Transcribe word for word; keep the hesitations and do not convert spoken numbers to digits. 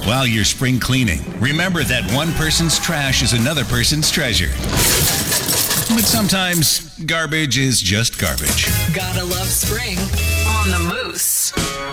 while you're spring cleaning, remember that one person's trash is another person's treasure. But sometimes garbage is just garbage. Gotta love spring on the Moose.